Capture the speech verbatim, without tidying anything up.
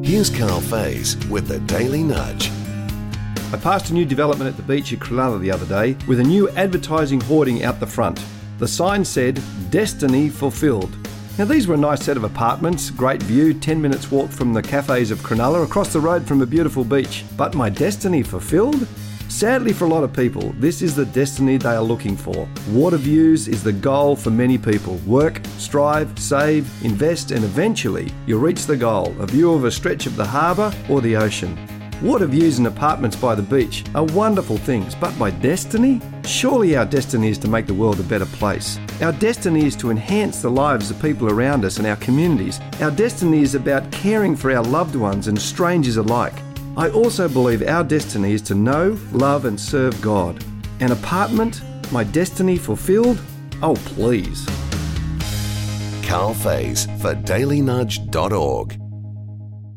Here's Carl Faze with the Daily Nudge. I passed a new development at the beach at Cronulla the other day with a new advertising hoarding out the front. The sign said, "Destiny Fulfilled." Now these were a nice set of apartments, great view, ten minutes walk from the cafes of Cronulla, across the road from a beautiful beach. But my destiny fulfilled? Sadly for a lot of people, this is the destiny they are looking for. Water views is the goal for many people. Work, strive, save, invest, and eventually you'll reach the goal, a view of a stretch of the harbour or the ocean. Water views and apartments by the beach are wonderful things, but my destiny? Surely our destiny is to make the world a better place. Our destiny is to enhance the lives of people around us and our communities. Our destiny is about caring for our loved ones and strangers alike. I also believe our destiny is to know, love and serve God. An apartment? My destiny fulfilled? Oh, please. Carl Faze for daily nudge dot org.